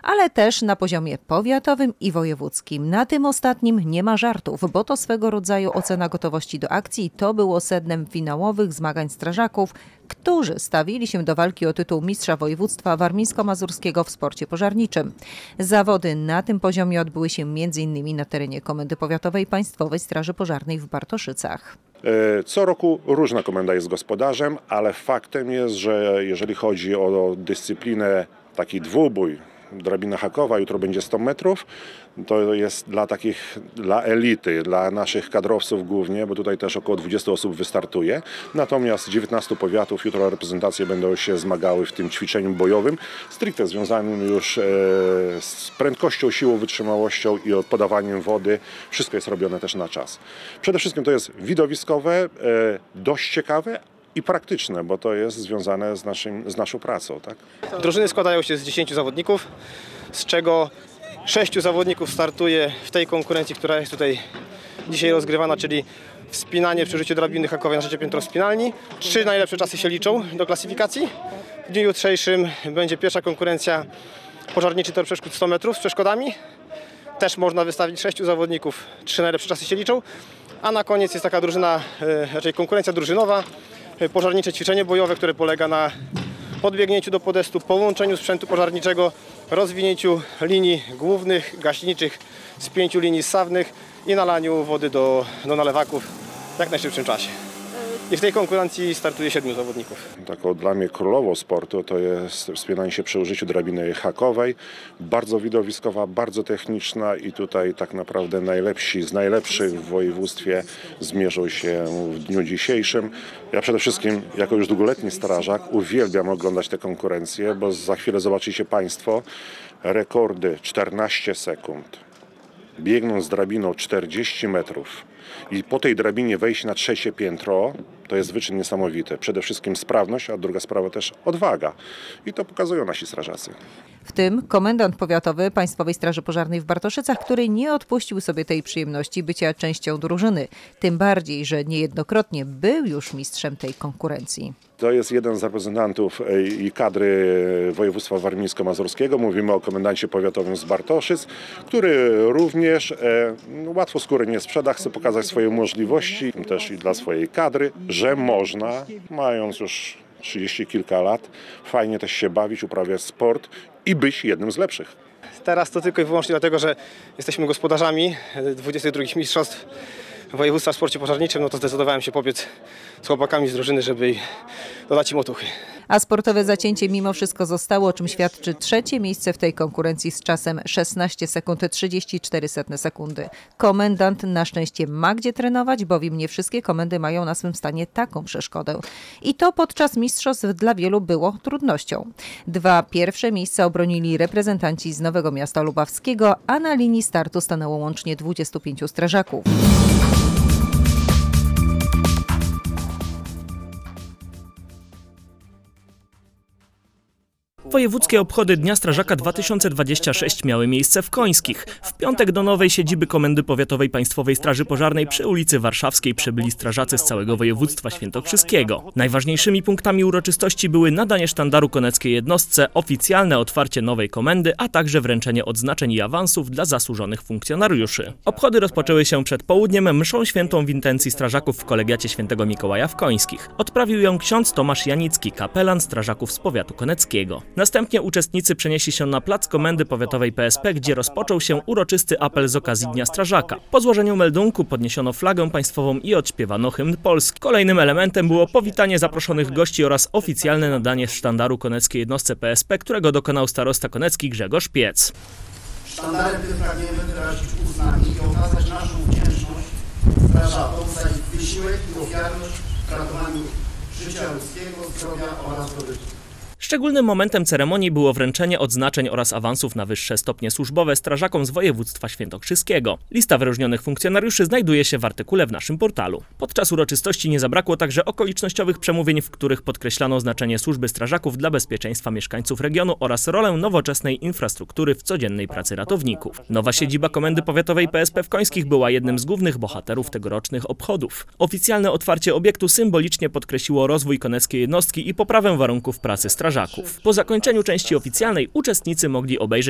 ale też na poziomie powiatowym i wojewódzkim. Na tym ostatnim nie ma żartów, bo to swego rodzaju ocena gotowości do akcji. To było sednem finałowych zmagań strażaków, którzy stawili się do walki o tytuł mistrza województwa warmińsko-mazurskiego w sporcie pożarniczym. Zawody na tym poziomie odbyły się m.in. na terenie Komendy Powiatowej Państwowej Straży Pożarnej w Bartoszycach. Co roku różna komenda jest gospodarzem, ale faktem jest, że jeżeli chodzi o dyscyplinę taki dwubój, drabina hakowa, jutro będzie 100 metrów, to jest dla elity, dla naszych kadrowców głównie, bo tutaj też około 20 osób wystartuje. Natomiast 19 powiatów jutro reprezentacje będą się zmagały w tym ćwiczeniu bojowym, stricte związanym już z prędkością, siłą, wytrzymałością i podawaniem wody. Wszystko jest robione też na czas. Przede wszystkim to jest widowiskowe, dość ciekawe i praktyczne, bo to jest związane z naszą pracą. Tak? Drużyny składają się z 10 zawodników, z czego 6 zawodników startuje w tej konkurencji, która jest tutaj dzisiaj rozgrywana, czyli wspinanie przy użyciu drabiny hakowej na trzecie piętro wspinalni. 3 najlepsze czasy się liczą do klasyfikacji. W dniu jutrzejszym będzie pierwsza konkurencja pożarniczy tor przeszkód 100 metrów z przeszkodami. Też można wystawić 6 zawodników, 3 najlepsze czasy się liczą. A na koniec jest taka raczej konkurencja drużynowa, pożarnicze ćwiczenie bojowe, które polega na podbiegnięciu do podestu, połączeniu sprzętu pożarniczego, rozwinięciu linii głównych, gaśniczych, spięciu linii ssawnych i nalaniu wody do nalewaków w jak najszybszym czasie. I w tej konkurencji startuje 7 zawodników. Taką dla mnie królową sportu to jest wspinanie się przy użyciu drabiny hakowej. Bardzo widowiskowa, bardzo techniczna i tutaj tak naprawdę najlepsi z najlepszych w województwie zmierzą się w dniu dzisiejszym. Ja przede wszystkim jako już długoletni strażak uwielbiam oglądać te konkurencje, bo za chwilę zobaczycie Państwo rekordy 14 sekund. Biegną z drabiną 40 metrów i po tej drabinie wejść na trzecie piętro, to jest wyczyn niesamowity. Przede wszystkim sprawność, a druga sprawa też odwaga. I to pokazują nasi strażacy. W tym komendant powiatowy Państwowej Straży Pożarnej w Bartoszycach, który nie odpuścił sobie tej przyjemności bycia częścią drużyny. Tym bardziej, że niejednokrotnie był już mistrzem tej konkurencji. To jest jeden z reprezentantów i kadry województwa warmińsko-mazurskiego. Mówimy o komendancie powiatowym z Bartoszyc, który również łatwo skóry nie sprzeda, chce pokazać swoje możliwości, też i dla swojej kadry, że można, mając już 30 kilka lat, fajnie też się bawić, uprawiać sport i być jednym z lepszych. Teraz to tylko i wyłącznie dlatego, że jesteśmy gospodarzami 22 mistrzostw województwa w sporcie pożarniczym, no to zdecydowałem się pobiec z chłopakami z drużyny, żeby dodać im otuchy. A sportowe zacięcie mimo wszystko zostało, o czym świadczy trzecie miejsce w tej konkurencji z czasem 16 sekund 34 sekundy. Komendant na szczęście ma gdzie trenować, bowiem nie wszystkie komendy mają na swym stanie taką przeszkodę. I to podczas mistrzostw dla wielu było trudnością. 2 pierwsze miejsca obronili reprezentanci z Nowego Miasta Lubawskiego, a na linii startu stanęło łącznie 25 strażaków. Wojewódzkie obchody Dnia Strażaka 2026 miały miejsce w Końskich. W piątek do nowej siedziby Komendy Powiatowej Państwowej Straży Pożarnej przy ulicy Warszawskiej przybyli strażacy z całego województwa świętokrzyskiego. Najważniejszymi punktami uroczystości były nadanie sztandaru koneckiej jednostce, oficjalne otwarcie nowej komendy, a także wręczenie odznaczeń i awansów dla zasłużonych funkcjonariuszy. Obchody rozpoczęły się przed południem mszą świętą w intencji strażaków w kolegiacie Świętego Mikołaja w Końskich. Odprawił ją ksiądz Tomasz Janicki, kapelan strażaków z powiatu koneckiego. Następnie uczestnicy przenieśli się na plac Komendy Powiatowej PSP, gdzie rozpoczął się uroczysty apel z okazji Dnia Strażaka. Po złożeniu meldunku podniesiono flagę państwową i odśpiewano hymn Polski. Kolejnym elementem było powitanie zaproszonych gości oraz oficjalne nadanie sztandaru koneckiej jednostce PSP, którego dokonał starosta konecki Grzegorz Piec. Sztandarem tym pragniemy wyrazić uznanie i okazać naszą wdzięczność strażakom za ich wysiłek i ofiarność w ratowaniu życia ludzkiego, zdrowia oraz dobrobytu. Szczególnym momentem ceremonii było wręczenie odznaczeń oraz awansów na wyższe stopnie służbowe strażakom z województwa świętokrzyskiego. Lista wyróżnionych funkcjonariuszy znajduje się w artykule w naszym portalu. Podczas uroczystości nie zabrakło także okolicznościowych przemówień, w których podkreślano znaczenie służby strażaków dla bezpieczeństwa mieszkańców regionu oraz rolę nowoczesnej infrastruktury w codziennej pracy ratowników. Nowa siedziba Komendy Powiatowej PSP w Końskich była jednym z głównych bohaterów tegorocznych obchodów. Oficjalne otwarcie obiektu symbolicznie podkreśliło rozwój koneckiej jednostki i poprawę warunków pracy strażaków. Po zakończeniu części oficjalnej uczestnicy mogli obejrzeć